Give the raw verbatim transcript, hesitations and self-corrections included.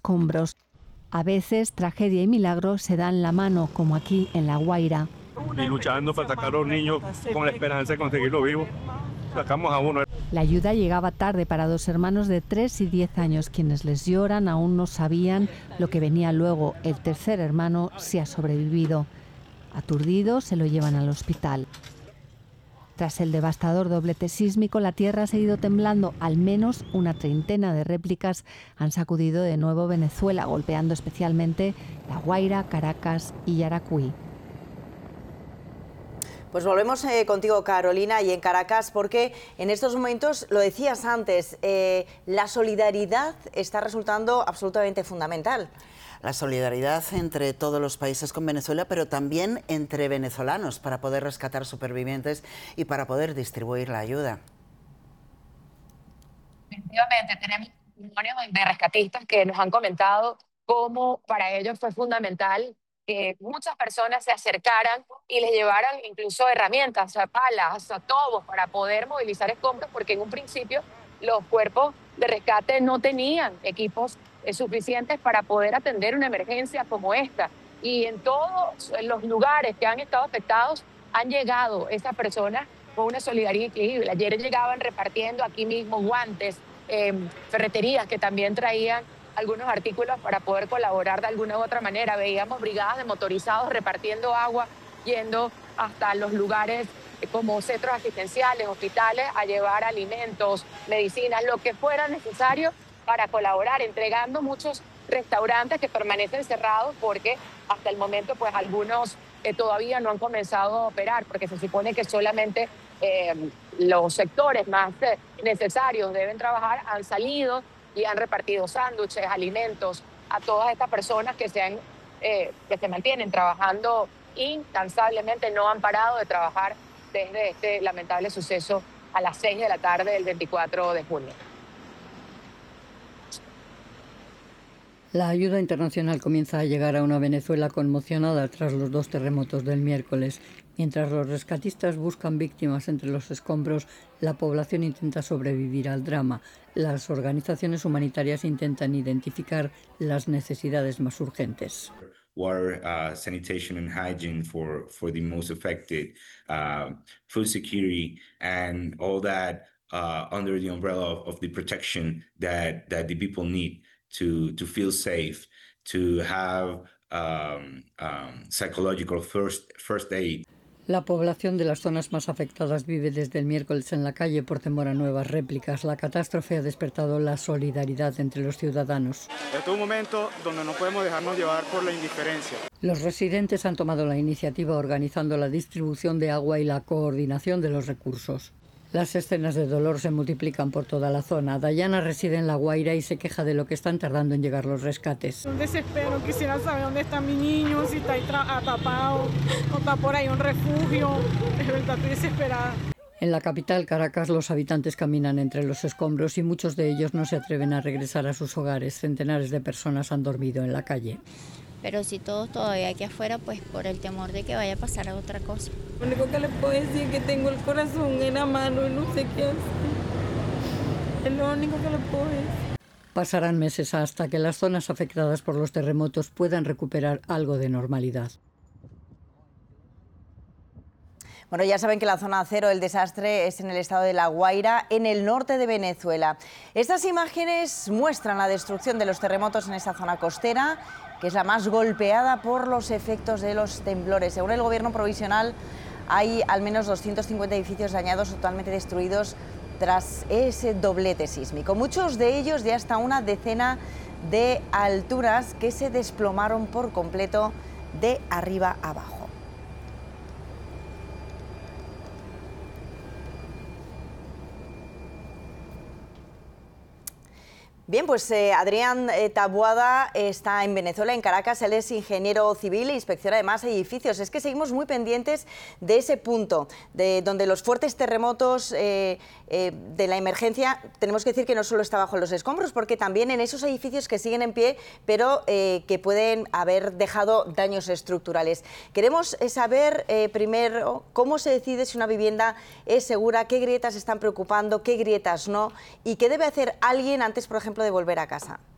escombros. A veces, tragedia y milagro se dan la mano, como aquí en La Guaira. Y luchando para sacar a los niños con la esperanza de conseguirlo vivo. Sacamos a uno. La ayuda llegaba tarde para dos hermanos de tres y diez años. Quienes les lloran aún no sabían lo que venía luego. El tercer hermano sí ha sobrevivido. Aturdido, se lo llevan al hospital. Tras el devastador doblete sísmico, la tierra ha seguido temblando. Al menos una treintena de réplicas han sacudido de nuevo Venezuela, golpeando especialmente La Guaira, Caracas y Yaracuy. Pues volvemos eh, contigo, Carolina, y en Caracas, porque en estos momentos, lo decías antes, eh, la solidaridad está resultando absolutamente fundamental. La solidaridad entre todos los países con Venezuela, pero también entre venezolanos para poder rescatar supervivientes y para poder distribuir la ayuda. Efectivamente, tenemos testimonios de rescatistas que nos han comentado cómo para ellos fue fundamental que muchas personas se acercaran y les llevaran incluso herramientas, o sea, palas, o sea, tobos para poder movilizar escombros, porque en un principio los cuerpos de rescate no tenían equipos eh, suficientes para poder atender una emergencia como esta. Y en todos los lugares que han estado afectados han llegado esas personas con una solidaridad increíble. Ayer llegaban repartiendo aquí mismo guantes, eh, ferreterías que también traían algunos artículos para poder colaborar de alguna u otra manera. Veíamos brigadas de motorizados repartiendo agua, yendo hasta los lugares como centros asistenciales, hospitales, a llevar alimentos, medicinas, lo que fuera necesario para colaborar, entregando muchos restaurantes que permanecen cerrados porque hasta el momento pues algunos eh, todavía no han comenzado a operar, porque se supone que solamente eh, los sectores más eh, necesarios deben trabajar, han salido y han repartido sándwiches, alimentos a todas estas personas que se, han, eh, que se mantienen trabajando incansablemente, no han parado de trabajar desde este lamentable suceso a las seis de la tarde del veinticuatro de junio. La ayuda internacional comienza a llegar a una Venezuela conmocionada tras los dos terremotos del miércoles. Mientras los rescatistas buscan víctimas entre los escombros, la población intenta sobrevivir al drama. Las organizaciones humanitarias intentan identificar las necesidades más urgentes. Water, uh, sanitation and hygiene for, for the most affected, uh, food security, and all that uh, under the umbrella of, of the protection that, that the people need to, to feel safe, to have um, um, psychological first, first aid. La población de las zonas más afectadas vive desde el miércoles en la calle por temor a nuevas réplicas. La catástrofe ha despertado la solidaridad entre los ciudadanos. Este es un momento donde no podemos dejarnos llevar por la indiferencia. Los residentes han tomado la iniciativa organizando la distribución de agua y la coordinación de los recursos. Las escenas de dolor se multiplican por toda la zona. Dayana reside en La Guaira y se queja de lo que están tardando en llegar los rescates. Un desespero, quisiera saber dónde está mi niño, si está atrapado, o está por ahí un refugio. De verdad, estoy desesperada. En la capital, Caracas, los habitantes caminan entre los escombros y muchos de ellos no se atreven a regresar a sus hogares. Centenares de personas han dormido en la calle. Pero si todos todavía aquí afuera, pues por el temor de que vaya a pasar a otra cosa. Lo único que les puedo decir es que tengo el corazón en la mano y no sé qué hacer. Es lo único que les puedo decir. Pasarán meses hasta que las zonas afectadas por los terremotos puedan recuperar algo de normalidad. Bueno, ya saben que la zona cero del desastre es en el estado de La Guaira, en el norte de Venezuela. Estas imágenes muestran la destrucción de los terremotos en esa zona costera, que es la más golpeada por los efectos de los temblores. Según el gobierno provisional, hay al menos doscientos cincuenta edificios dañados o totalmente destruidos tras ese doblete sísmico. Muchos de ellos de hasta una decena de alturas que se desplomaron por completo de arriba abajo. Bien, pues eh, Adrián eh, Taboada está en Venezuela, en Caracas. Él es ingeniero civil e inspecciona además edificios. Es que seguimos muy pendientes de ese punto, de donde los fuertes terremotos eh, eh, de la emergencia, tenemos que decir que no solo está bajo los escombros, porque también en esos edificios que siguen en pie, pero eh, que pueden haber dejado daños estructurales. Queremos saber eh, primero cómo se decide si una vivienda es segura, qué grietas están preocupando, qué grietas no, y qué debe hacer alguien antes, por ejemplo, de volver a casa.